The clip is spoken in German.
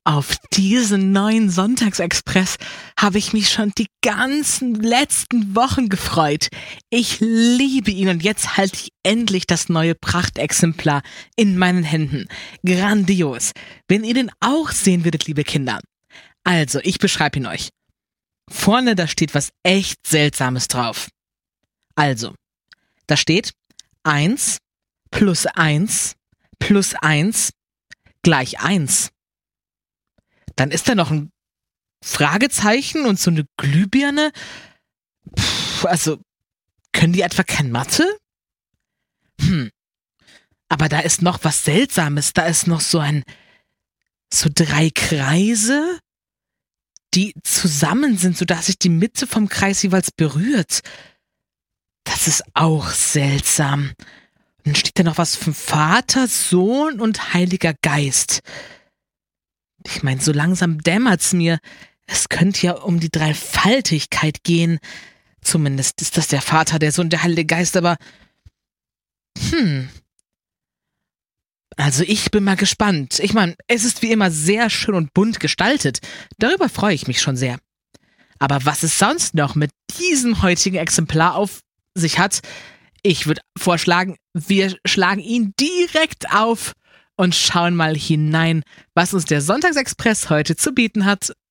Auf diesen neuen Sonntagsexpress habe ich mich schon die ganzen letzten Wochen gefreut. Ich liebe ihn und jetzt halte ich endlich das neue Prachtexemplar in meinen Händen. Grandios. Wenn ihr den auch sehen würdet, liebe Kinder. Also, ich beschreibe ihn euch. Vorne, da steht was echt Seltsames drauf. Also, da steht 1 plus 1 plus 1 gleich 1. Dann ist da noch ein Fragezeichen und so eine Glühbirne. Also, können die etwa kein Mathe? Aber da ist noch was Seltsames. Da ist noch so 3 Kreise, die zusammen sind, sodass sich die Mitte vom Kreis jeweils berührt. Das ist auch seltsam. Und dann steht da noch was von Vater, Sohn und Heiliger Geist. Ich meine, so langsam dämmert's mir. Es könnte ja um die Dreifaltigkeit gehen. Zumindest ist das der Vater, der Sohn, der Heilige Geist, aber Also ich bin mal gespannt. Ich meine, es ist wie immer sehr schön und bunt gestaltet. Darüber freue ich mich schon sehr. Aber was es sonst noch mit diesem heutigen Exemplar auf sich hat, ich würde vorschlagen, wir schlagen ihn direkt auf und schauen mal hinein, was uns der Sonntagsexpress heute zu bieten hat.